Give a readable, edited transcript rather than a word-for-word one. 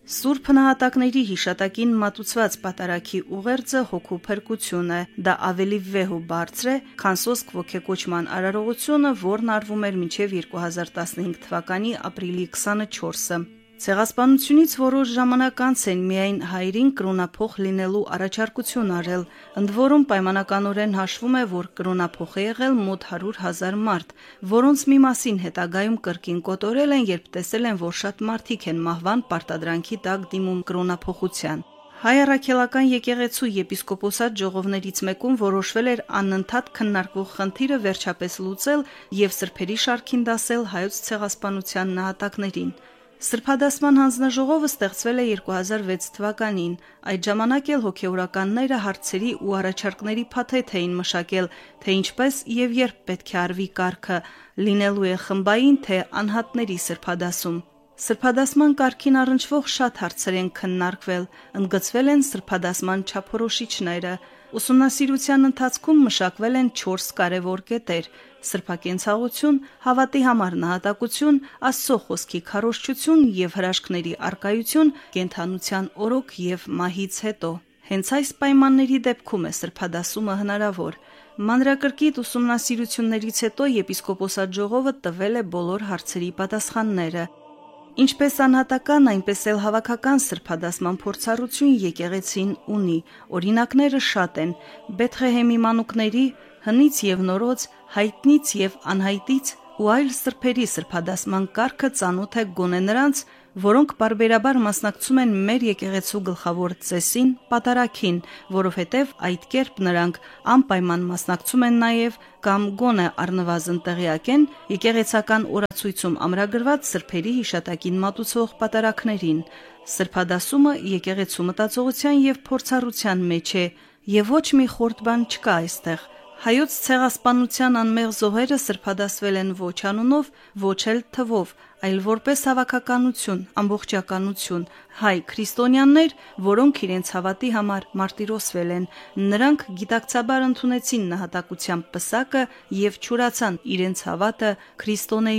Սուրբ նահատակների հիշատակին մատուցված պատարագի ուղերձը հոգու փրկություն է, դա ավելի վեհ ու բարձր է, քան սոսկ ոգեկոչման արարողությունը, որն արվում էր մինչև 2015 թվականի ապրիլի 24-ը։ Ցեղասպանությունից որոշ ժամանակ անց են միայն հայրին կրոնափոխ լինելու առաջարկություն արել, ընդ որում պայմանականորեն հաշվում է, որ կրոնափոխ է եղել մոտ 100,000 մարդ, որոնց մի մասին հետագայում կրկին կոտորել են, երբ տեսել են, որ շատ մարդիկ են մահվան պարտադրանքի տակ դիմում կրոնափոխության։ Հայ առաքելական եկեղեցու եպիսկոպոսատ ժողովներից մեկում որոշվել էր անընդհատ քննարկվող խնդիրը վերջապես լուծել եւ սրբերի շարքին դասել հայոց ցեղասպանության նահատակներին։ Սրբադասման հանձնաժողովը ստեղծվել է 2006 թվականին, այդ ժամանակ էլ հոգևորականները հարցերի ու առաջարկների փաթեթ էին մշակել, թե ինչպես եւ երբ պետք է արվի կարգը, լինելու է խմբային թե անհատների սրբադասում։ Սրբադասման կարգին առնչվող շատ հարցեր են քննարկվել, ընդգծվել են սրբադասման չափորոշիչները։ Ուսումնասիրության ընթացքում մշակվել են 4 կարևոր կետեր՝ սրբակենցաղություն, հավատի համար նահատակություն, Աստծո խոսքի քարոզչություն եւ հրաշքների առկայություն, կենդանության օրոք եւ մահից հետո։ Հենց այս պայմանների դեպքում է սրբադասումը հնարավոր։ Մանրակրկիտ ուսումնասիրություններից հետո եպիսկոպոսատ ժողովը տվել է բոլոր հարցերի պատասխանները։ Ինչպես անհատական, այնպես էլ հավաքական սրբադասման փորձառություն եկեղեցին ունի, օրինակները շատ են՝ Բեթղեհեմի մանուկների, հնից եւ նորոց, հայտնից եւ անհայտից ու այլ սրբերի սրբադասման կարգը ծանոթ է գոնե նրանց, որոնք պարբերաբար մասնակցում են մեր եկեղեցու գլխավոր ծեսին, պատարագին, որովհետև այդ կերպ նրանք անպայման մասնակցում են նաև կամ գոնե առնվազն տեղյակ են եկեղեցական օրացույցում ամրագրված սրբերի հիշատակին մատուցվող պատարագներին։ Սրբադասումը եկեղեցու մտածողության եւ փորձառության մեջ է, եւ ոչ մի խորտ բան չկա այստեղ։ Հայոց ցեղասպանության անմեղ զոհերը սրբադասվել են ոչ անունով, ոչ էլ թվով, այլ որպես հավաքականություն, ամբողջականություն, հայ քրիստոնյաներ, որոնք իրենց հավատի համար մարտիրոսվել են, նրանք գիտակցաբար ընդունեցին նահատակության պսակը եւ չուրացան իրենց հավատը Քրիստոնեի